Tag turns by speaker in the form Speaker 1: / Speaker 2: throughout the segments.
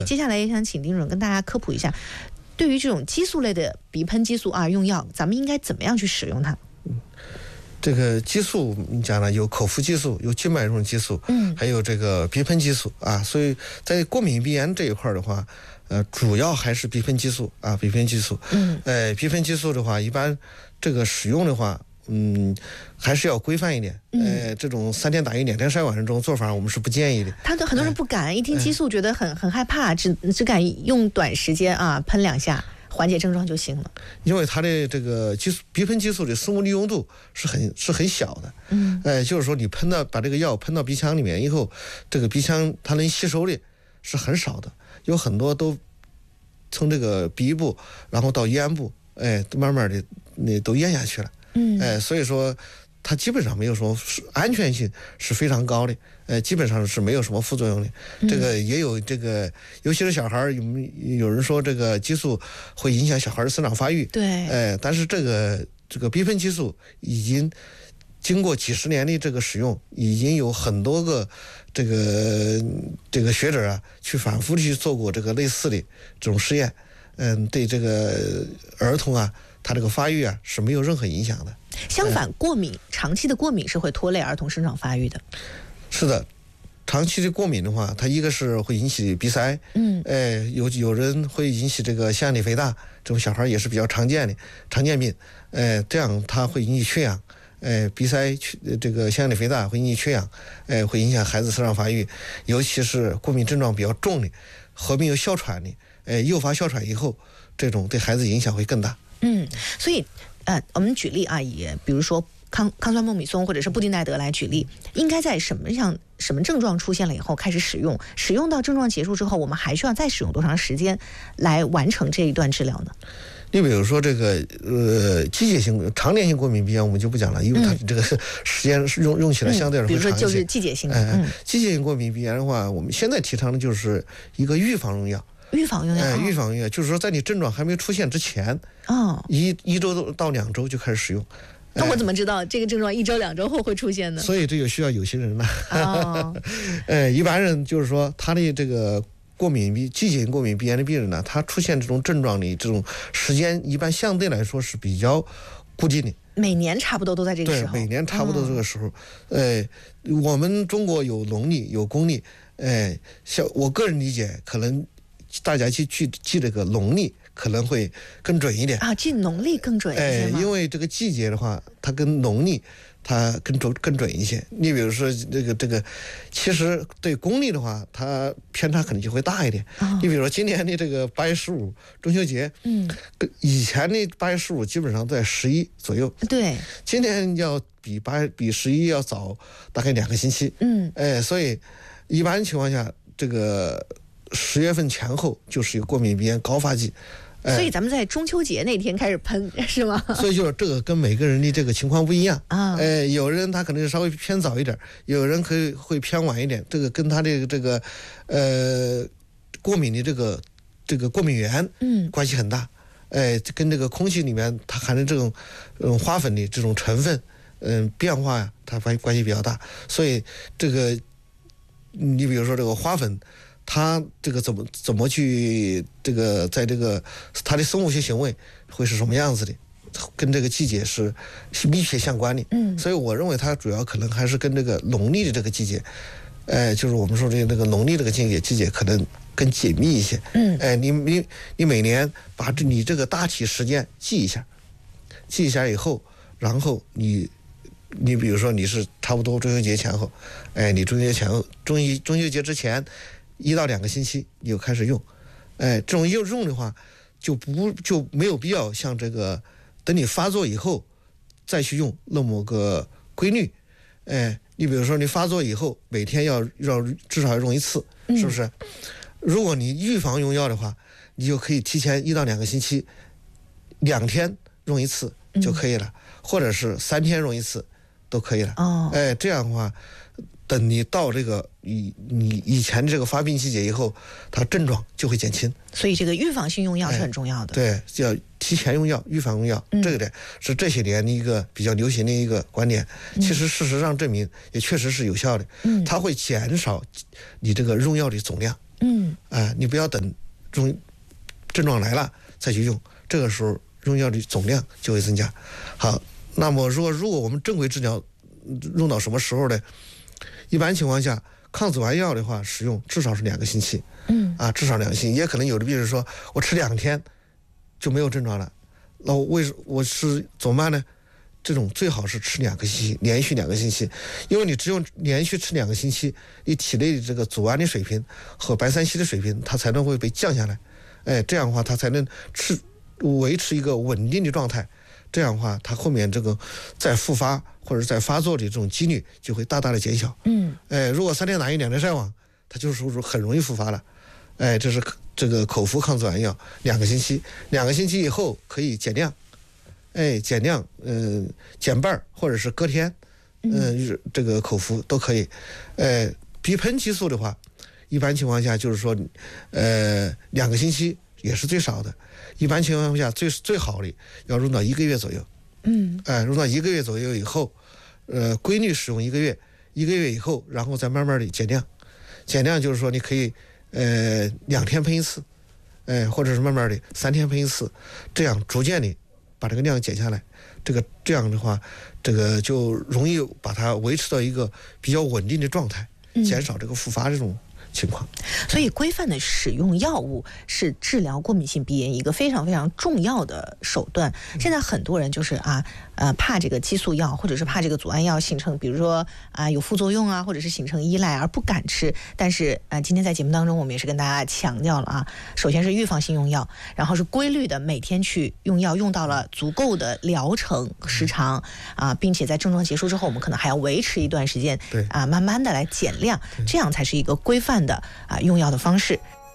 Speaker 1: 接下来也想请丁主任跟大家科普一下，对于这种激素类的鼻喷激素啊用药，咱们应该怎么样去使用它？
Speaker 2: 这个激素你讲了，有口服激素，有静脉溶激素，还有这个鼻喷激素啊。所以在过敏鼻炎这一块的话，主要还是鼻喷激素啊，鼻喷激素。鼻喷激素的话，一般这个使用的话，还是要规范一点。这种3天打1，2天晒网这种做法，我们是不建议的。
Speaker 1: 很多人不敢，一听激素觉得很害怕，只敢用短时间啊喷2下。缓解症状就行了，
Speaker 2: 因为它的这个鼻喷激素的生物利用度是很小的，就是说你把这个药喷到鼻腔里面以后，这个鼻腔它能吸收的是很少的，有很多都从这个鼻部然后到咽部，慢慢的都咽下去了，所以说它基本上没有什么安全性是非常高的。基本上是没有什么副作用的。这个也有这个，尤其是小孩有人说这个激素会影响小孩的生长发育。
Speaker 1: 对。
Speaker 2: 但是这个鼻喷激素已经经过几十年的这个使用，已经有很多个这个学者啊，去反复的去做过这个类似的这种实验。对这个儿童啊，他这个发育啊是没有任何影响的。
Speaker 1: 相反，长期的过敏是会拖累儿童生长发育的。
Speaker 2: 是的，长期的过敏的话，它一个是会引起鼻塞，有人会引起这个腺样体肥大，这种小孩也是比较常见病，这样它会引起缺氧，鼻塞这个腺样体肥大会引起缺氧，会影响孩子生长发育，尤其是过敏症状比较重的，合并有哮喘的，诱发哮喘以后，这种对孩子影响会更大。
Speaker 1: 所以我们举例啊，也比如说抗酸莫米松或者是布丁奈德来举例，应该在什么症状出现了以后开始使用？使用到症状结束之后，我们还需要再使用多长时间来完成这一段治疗呢？
Speaker 2: 你比如说这个季节性常年性过敏鼻炎我们就不讲了，因为它这个时间用起来相对来说长一些。
Speaker 1: 比如说就是季节性的。
Speaker 2: 季节性过敏鼻炎的话，我们现在提倡的就是一个预防用药。
Speaker 1: 预防用
Speaker 2: 药就是说在你症状还没出现之前，一周到2周就开始使用。
Speaker 1: 那我怎么知道这个症状1周2周后会出现呢？
Speaker 2: 所以这就需要有些人了。一般人就是说他的这个季节性过敏鼻炎的病人呢，他出现这种症状的这种时间一般相对来说是比较固定的。
Speaker 1: 每年差不多都在这个时候。
Speaker 2: 对，每年差不多这个时候。我们中国有农历有公历，像我个人理解，可能大家去记这个农历可能会更准一点
Speaker 1: 啊，记农历更准一些吗？
Speaker 2: 因为这个季节的话，它跟农历它更准一些。你比如说这个，其实对公历的话，它偏差可能就会大一点。你比如说今年的这个8月15中秋节，以前的8月15基本上在11左右，
Speaker 1: 对，
Speaker 2: 今年要比11要早大概2个星期。所以一般情况下，这个10月份前后就是一个过敏鼻炎高发季。
Speaker 1: 所以咱们在中秋节那天开始喷是吗？
Speaker 2: 所以就是这个跟每个人的这个情况不一样啊。有人他可能稍微偏早一点，有人会偏晚一点，这个跟他的这个过敏的这个过敏源关系很大。跟这个空气里面它含的这种花粉的这种成分变化呀，它关系比较大。所以这个你比如说这个花粉，它这个怎么去这个在这个它的生物学行为会是什么样子的，跟这个季节是密切相关的。所以我认为它主要可能还是跟这个农历的这个季节，就是我们说这个农历这个季节可能更紧密一些。你每年把你这个大体时间记一下以后，然后你比如说你是差不多中秋节前后，你中秋节之前1到2个星期你就开始用，这种用的话就没有必要像这个等你发作以后再去用那么个规律。你比如说你发作以后每天要至少要用1次，是不是？如果你预防用药的话，你就可以提前1到2个星期2天用1次就可以了，或者是3天用1次都可以了。这样的话，等你到这个你以前这个发病季节以后，它症状就会减轻。
Speaker 1: 所以这个预防性用药是很重要的。
Speaker 2: 对，要提前用药，预防用药，这个的是这些年的一个比较流行的一个观点。其实事实上证明也确实是有效的。它会减少你这个用药的总量。 你不要等症状来了再去用，这个时候用药的总量就会增加。好，那么如果我们正规治疗用到什么时候呢？一般情况下，抗组胺药的话，使用至少是2个星期。至少2个星期，也可能有的病人说我吃2天就没有症状了，那我是怎么办呢？这种最好是吃2个星期，连续2个星期，因为你只有连续吃2个星期，你体内的这个组胺的水平和白三烯的水平，它才能会被降下来。这样的话，它才能维持一个稳定的状态。这样的话，它后面这个再复发或者再发作的这种几率就会大大的减小。如果3天打鱼2天晒网，它就是很容易复发了。这是这个口服抗组胺药2个星期，2个星期以后可以减量。减量，减半或者是隔天，这个口服都可以。逼喷激素的话，一般情况下就是说，2个星期也是最少的。一般情况下最好的要用到1个月左右。用到1个月左右以后，规律使用1个月，1个月以后，然后再慢慢的减量。减量就是说你可以2天喷一次，或者是慢慢的3天喷一次，这样逐渐的把这个量减下来，这样的话，这个就容易把它维持到一个比较稳定的状态，减少这个复发这种情况。
Speaker 1: 所以规范的使用药物是治疗过敏性鼻炎一个非常非常重要的手段。现在很多人就是怕这个激素药或者是怕这个组胺药形成，比如说有副作用或者是形成依赖而不敢吃。但是今天在节目当中我们也是跟大家强调了首先是预防性用药，然后是规律的每天去用药，用到了足够的疗程时长并且在症状结束之后我们可能还要维持一段时间，慢慢的来减量，这样才是一个规范的用药的方式。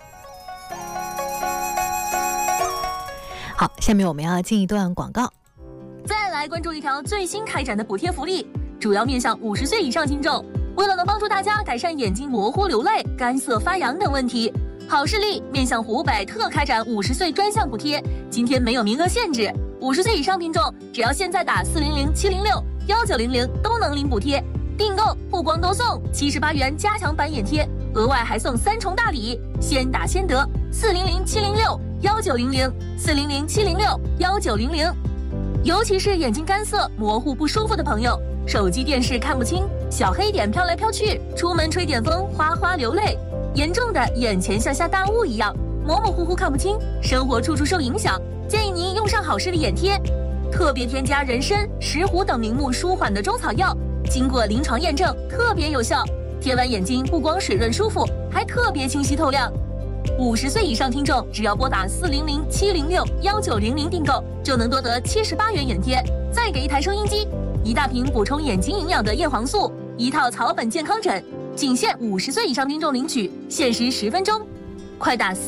Speaker 1: 好，下面我们要进一段广告。
Speaker 3: 再来关注一条最新开展的补贴福利，主要面向50岁以上听众。为了能帮助大家改善眼睛模糊、流泪、干涩、发痒等问题，好视力面向湖北特开展50岁专项补贴，今天没有名额限制，50岁以上听众只要现在打400-706-1900都能领补贴。订购不光都送78元加强版眼贴，额外还送3重大礼，先打先得。400-706-1900，400-706-1900。尤其是眼睛干涩、模糊不舒服的朋友，手机电视看不清，小黑点飘来飘去，出门吹点风哗哗流泪，严重的眼前像下大雾一样，模模糊糊看不清，生活处处受影响。建议您用上好视力眼贴，特别添加人参、石斛等明目舒缓的中草药，经过临床验证特别有效，贴完眼睛不光水润舒服，还特别清晰透亮。50岁以上听众只要拨打400-706-1900订购，就能多得78元眼贴，再给一台收音机，1大瓶补充眼睛营养的叶黄素，1套草本健康枕，仅限50岁以上听众领取，限时10分钟。快打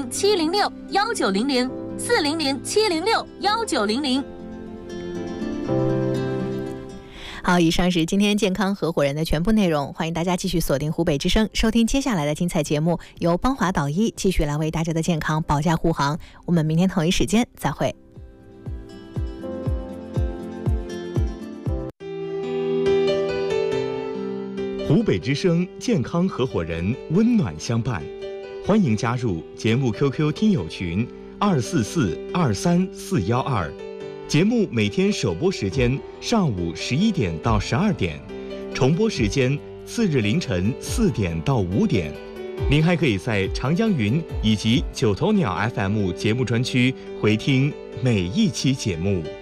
Speaker 3: 400-706-1900，400-706-1900。
Speaker 1: 好，以上是今天健康合伙人的全部内容，欢迎大家继续锁定湖北之声，收听接下来的精彩节目，由邦华导医继续来为大家的健康保驾护航。我们明天同一时间再会。
Speaker 4: 湖北之声健康合伙人，温暖相伴，欢迎加入节目 QQ 听友群244-23412。节目每天首播时间上午11点到12点，重播时间次日凌晨4点到5点。您还可以在长江云以及九头鸟 FM 节目专区回听每一期节目。